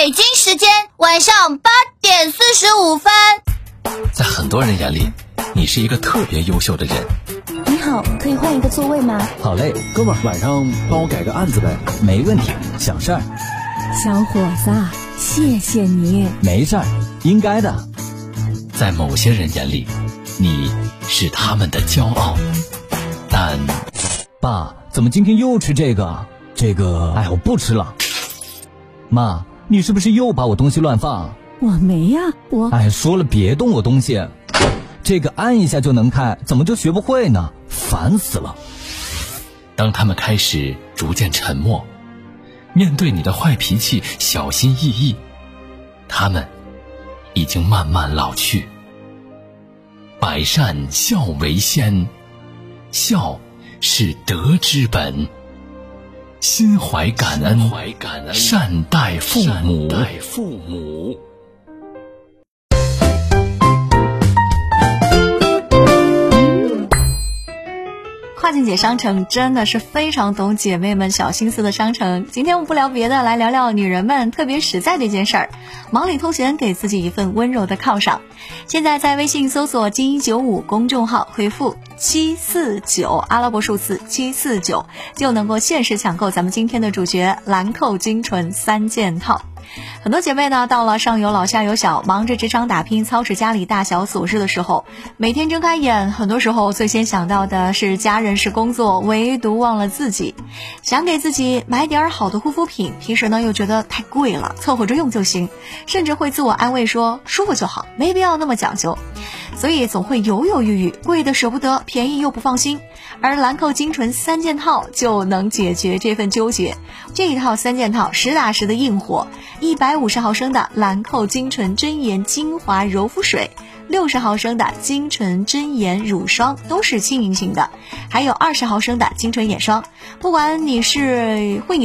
北京时间晚上8点45分。 在很多人眼里，你是一个特别优秀的人。 你好，可以换一个座位吗？ 好嘞，哥们儿，晚上帮我改个案子呗。 没问题，小事儿。 小伙子，谢谢你。 没事儿，应该的。 在某些人眼里，你是他们的骄傲，但爸，怎么今天又吃这个？哎，我不吃了。妈，你是不是又把我东西乱放？ 我没呀， 说了别动我东西。这个按一下就能开，怎么就学不会呢？烦死了。 当他们开始逐渐沉默，面对你的坏脾气小心翼翼，他们已经慢慢老去。百善孝为先，孝是德之本，心怀感恩，善待父母。 跨境姐商城真的是非常懂姐妹们小心思的商城。今天我们不聊别的，来聊聊女人们特别实在的一件事儿，忙里偷闲，给自己一份温柔的犒赏。现在在微信搜索金195公众号，回复749阿拉伯数字749，就能够限时抢购咱们今天的主角兰蔻精纯3件套。很多姐妹呢，到了上有老下有小，忙着职场打拼，操持家里大小琐事的时候，每天睁开眼，很多时候最先想到的是家人是工作，唯独忘了自己。想给自己买点好的护肤品，平时呢又觉得太贵了，凑合着用就行，甚至会自我安慰说舒服就好，没必要那么讲究。所以总会犹犹豫豫，贵的舍不得，便宜又不放心。而兰蔻精纯3件套就能解决这份纠结。这一套3件套实打实的硬货，150毫升的兰蔻精纯真颜精华柔肤水，60毫升的精纯真颜乳霜，都是轻盈型的，还有20毫升的精纯眼霜。不管你是会